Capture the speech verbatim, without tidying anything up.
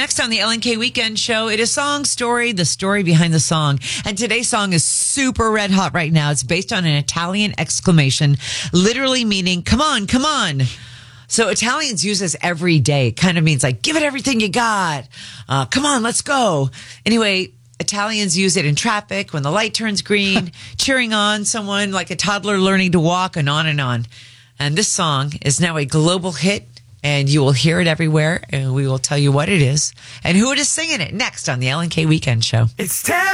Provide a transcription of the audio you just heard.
next on the L N K Weekend Show. It is Song Story, the story behind the song. And today's song is super red hot right now. It's based on an Italian exclamation, literally meaning, come on, come on. So Italians use this every day. It kind of means like, give it everything you got. Uh, come on, let's go. Anyway, Italians use it in traffic, when the light turns green, cheering on someone like a toddler learning to walk, and on and on. And this song is now a global hit, and you will hear it everywhere, and we will tell you what it is and who it is singing it next on the L N K Weekend Show. It's ten.